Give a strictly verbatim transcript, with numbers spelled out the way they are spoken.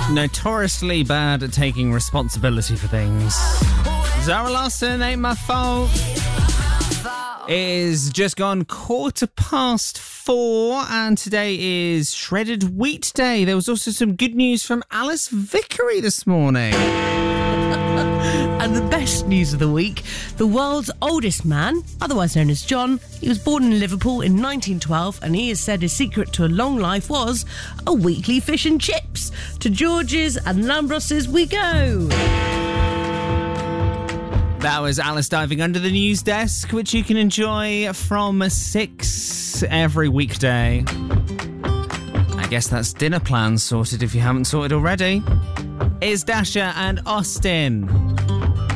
Notoriously bad at taking responsibility for things. Zara Larsson, Ain't My Fault. It is just gone quarter past four, and today is Shredded Wheat Day. There was also some good news from Alice Vickery this morning. And the best news of the week, the world's oldest man, otherwise known as John, he was born in Liverpool in nineteen twelve, and he has said his secret to a long life was a weekly fish and chips. To George's and Lambros's we go. That was Alice diving under the news desk, which you can enjoy from six every weekday. I guess that's dinner plans sorted if you haven't sorted already. It's Dasha and Austin.